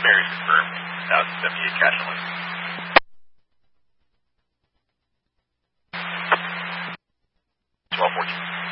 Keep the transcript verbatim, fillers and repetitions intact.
Primary confirmed. South seventy-eight cash line. twelve fourteen.